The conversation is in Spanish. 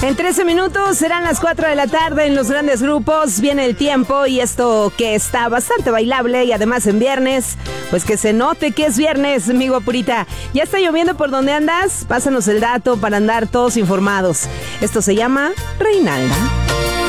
En 13 minutos serán las 4 de la tarde en los grandes grupos. Viene el tiempo y esto que está bastante bailable y además en viernes, pues que se note que es viernes, mi guapurita. ¿Ya está lloviendo por donde andas? Pásanos el dato para andar todos informados. Esto se llama Reinalda.